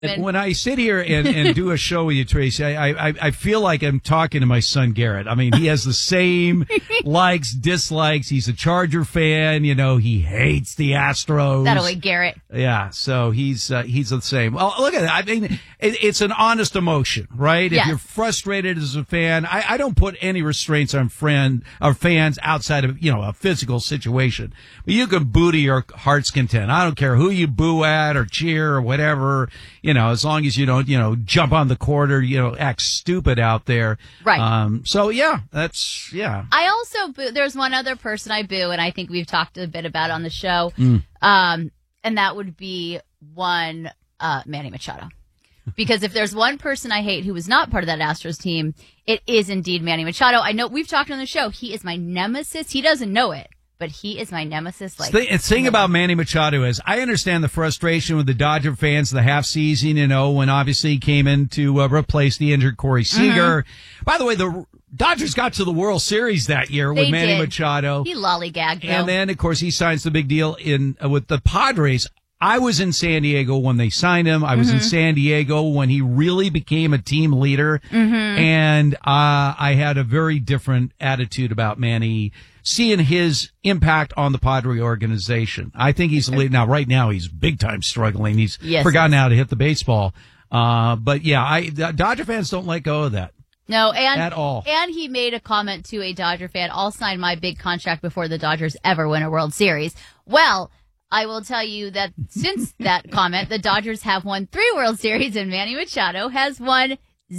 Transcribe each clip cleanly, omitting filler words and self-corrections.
When I sit here and do a show with you, Tracy, I feel like I'm talking to my son, Garrett. I mean, he has the same likes, dislikes. He's a Charger fan. You know, he hates the Astros. That way, Garrett. Yeah, so he's the same. Well, look at it. I mean, it's an honest emotion, right? Yes. If you're frustrated as a fan, I don't put any restraints on fans outside of, you know, a physical situation. But you can boo to your heart's content. I don't care who you boo at or cheer or whatever. You know, as long as you don't, you know, jump on the court or, you know, act stupid out there. Right. So, yeah. I also boo. There's one other person I boo, and I think we've talked a bit about on the show. And that would be Manny Machado. Because if there's one person I hate who was not part of that Astros team, it is indeed Manny Machado. I know we've talked on the show. He is my nemesis. He doesn't know it, but he is my nemesis. The thing about Manny Machado is I understand the frustration with the Dodger fans the half season, you know, when obviously he came in to replace the injured Corey Seager. By the way, the Dodgers got to the World Series that year with Manny Machado. He lollygagged, though. And then, of course, he signs the big deal with the Padres. I was in San Diego when they signed him. I was in San Diego when he really became a team leader. And I had a very different attitude about Manny, seeing his impact on the Padre organization. I think he's now. Right now, he's big time struggling. He's forgotten how to hit the baseball. But yeah, Dodger fans don't let go of that. No, at all. And he made a comment to a Dodger fan, I'll sign my big contract before the Dodgers ever win a World Series. Well, I will tell you that since that comment, the Dodgers have won 3 World Series and Manny Machado has won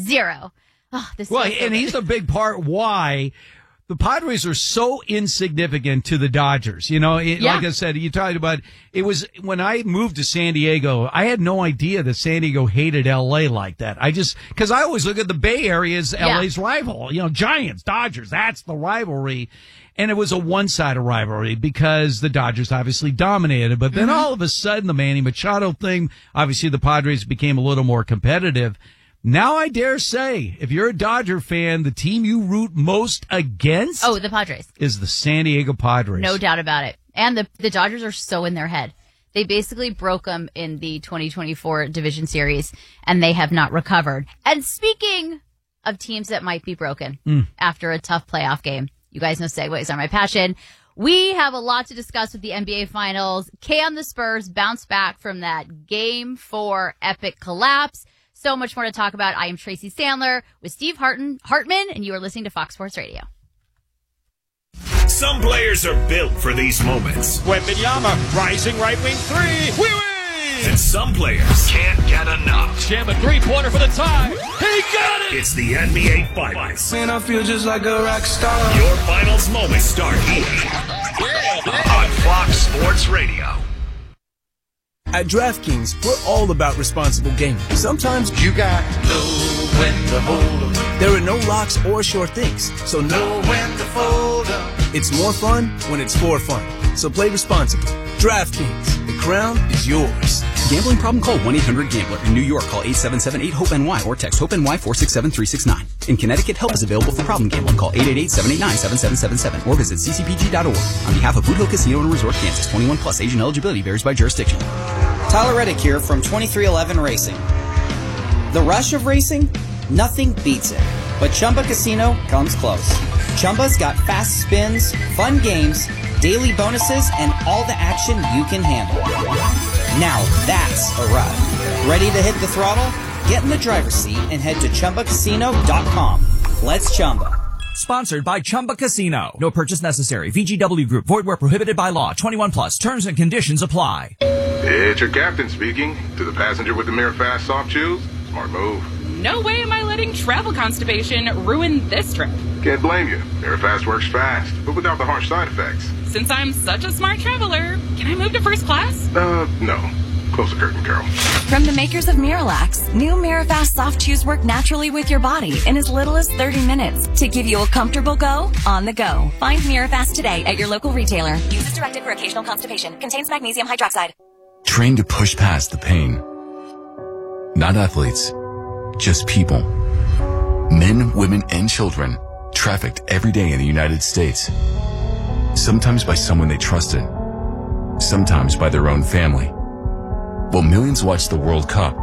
0. Oh, and he's a big part why the Padres are so insignificant to the Dodgers. You know, like I said, you talked about it was when I moved to San Diego, I had no idea that San Diego hated LA like that. Because I always look at the Bay Area as LA's rival. You know, Giants, Dodgers, that's the rivalry. And it was a one-sided rivalry because the Dodgers obviously dominated. But then all of a sudden, the Manny Machado thing, obviously the Padres became a little more competitive. Now I dare say, if you're a Dodger fan, the team you root most against the Padres. Is the San Diego Padres. No doubt about it. And the Dodgers are so in their head. They basically broke them in the 2024 Division Series, and they have not recovered. And speaking of teams that might be broken after a tough playoff game, you guys know segues are my passion. We have a lot to discuss with the NBA Finals. Can the Spurs bounce back from that Game 4 epic collapse? So much more to talk about. I am Tracy Sandler with Steve Hartman, and you are listening to Fox Sports Radio. Some players are built for these moments. Wembanyama, rising right wing 3. We win! And some players can't get enough. Jam a three-pointer for the tie. He got it! It's the NBA Finals. Man, I feel just like a rock star. Your finals moments start here on Fox Sports Radio. At DraftKings, we're all about responsible gaming. Sometimes you got to know when to hold 'em. There are no locks or sure things, so know when to fold 'em. It's more fun when it's for fun. So play responsibly. DraftKings, the crown is yours. Gambling problem? Call 1-800-GAMBLER. In New York, call 877-8-HOPE-NY or text HOPE-NY 467-369. In Connecticut, help is available for problem gambling. Call 888-789-7777 or visit ccpg.org. On behalf of Boot Hill Casino and Resort, Kansas, 21 plus, age and eligibility varies by jurisdiction. Tyler Reddick here from 2311 Racing. The rush of racing? Nothing beats it. But Chumba Casino comes close. Chumba's got fast spins, fun games, daily bonuses, and all the action you can handle. Now that's a ride. Ready to hit the throttle? Get in the driver's seat and head to ChumbaCasino.com. Let's Chumba. Sponsored by Chumba Casino. No purchase necessary. VGW Group. Void where prohibited by law. 21 plus. Terms and conditions apply. It's your captain speaking. To the passenger with the Mirror Fast soft shoes, smart move. No way am I letting travel constipation ruin this trip. Can't blame you. Mirror Fast works fast, but without the harsh side effects. Since I'm such a smart traveler, can I move to first class? No. Close the curtain, Carol. From the makers of Miralax, new Mirafast soft chews work naturally with your body in as little as 30 minutes to give you a comfortable go on the go. Find Mirafast today at your local retailer. Use as directed for occasional constipation. Contains magnesium hydroxide. Train to push past the pain. Not athletes, just people. Men, women, and children trafficked every day in the United States. Sometimes by someone they trusted. Sometimes by their own family. While millions watch the World Cup,